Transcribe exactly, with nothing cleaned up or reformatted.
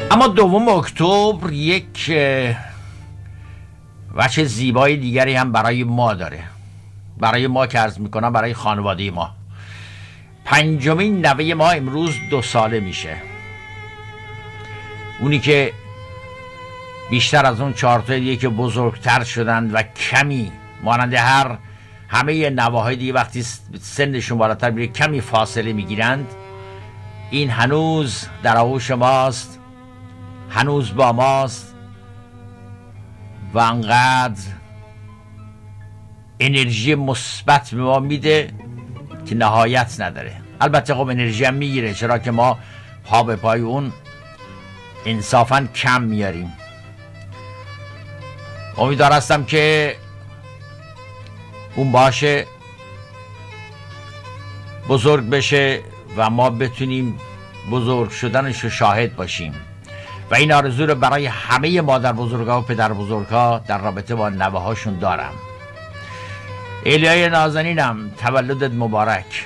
اما دوم اکتبر یک وجه زیبای دیگری هم برای ما داره، برای ما که عرض میکنم برای خانواده ما. پنجمین نوه ما امروز دو ساله میشه، اونی که بیشتر از اون چهارتای دیگه که بزرگتر شدند و کمی مانند هر همه نواهای دیگه وقتی سنشون بالاتر میره کمی فاصله میگیرند. این هنوز در آغوش ماست، هنوز با ماست و انقدر انرژی مثبت به ما میده که نهایت نداره. البته خب انرژی هم میگیره، چرا که ما پا به پای اون انصافا کم میاریم. امیدوار هستم که اون باشه، بزرگ بشه و ما بتونیم بزرگ شدنش رو شاهد باشیم و این آرزو رو برای همه مادر بزرگا و پدر بزرگا در رابطه با نوه هاشون دارم. ایلیای نازنینم، تولدت مبارک.